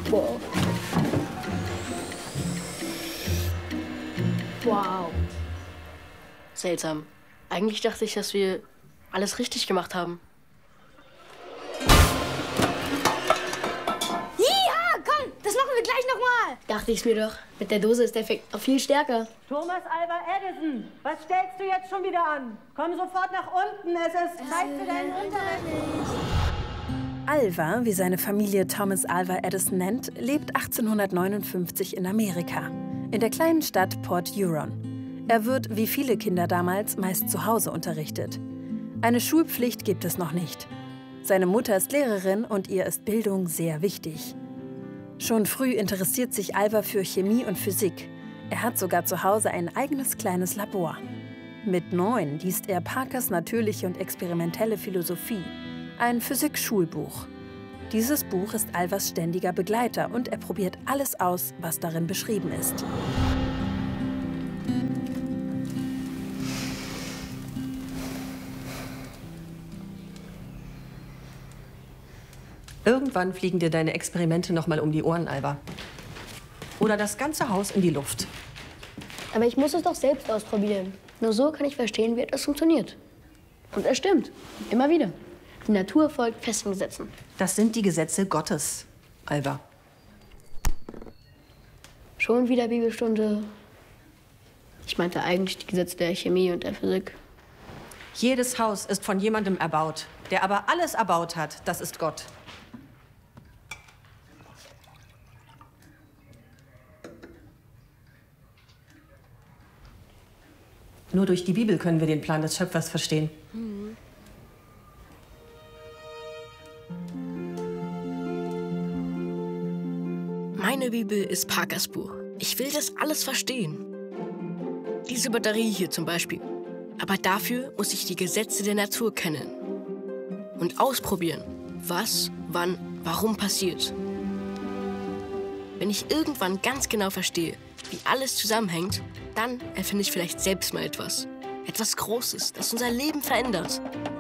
Wow. Wow. Seltsam. Eigentlich dachte ich, dass wir alles richtig gemacht haben. Ja, komm, das machen wir gleich nochmal. Dachte ich mir doch. Mit der Dose ist der Effekt noch viel stärker. Thomas Alva Edison, was stellst du jetzt schon wieder an? Komm sofort nach unten, es ist Zeit für deinen Unterricht. Alva, wie seine Familie Thomas Alva Edison nennt, lebt 1859 in Amerika, in der kleinen Stadt Port Huron. Er wird, wie viele Kinder damals, meist zu Hause unterrichtet. Eine Schulpflicht gibt es noch nicht. Seine Mutter ist Lehrerin und ihr ist Bildung sehr wichtig. Schon früh interessiert sich Alva für Chemie und Physik. Er hat sogar zu Hause ein eigenes kleines Labor. Mit 9 liest er Parkers natürliche und experimentelle Philosophie, ein Physik-Schulbuch. Dieses Buch ist Alvas ständiger Begleiter und er probiert alles aus, was darin beschrieben ist. Irgendwann fliegen dir deine Experimente noch mal um die Ohren, Alva. Oder das ganze Haus in die Luft. Aber ich muss es doch selbst ausprobieren. Nur so kann ich verstehen, wie etwas funktioniert. Und es stimmt. Immer wieder. Die Natur folgt festen Gesetzen. Das sind die Gesetze Gottes, Alva. Schon wieder Bibelstunde. Ich meinte eigentlich die Gesetze der Chemie und der Physik. Jedes Haus ist von jemandem erbaut. Der aber alles erbaut hat, das ist Gott. Nur durch die Bibel können wir den Plan des Schöpfers verstehen. Meine Bibel ist Parkers Buch. Ich will das alles verstehen. Diese Batterie hier zum Beispiel. Aber dafür muss ich die Gesetze der Natur kennen. Und ausprobieren, was, wann, warum passiert. Wenn ich irgendwann ganz genau verstehe, wie alles zusammenhängt, dann erfinde ich vielleicht selbst mal etwas. Etwas Großes, das unser Leben verändert.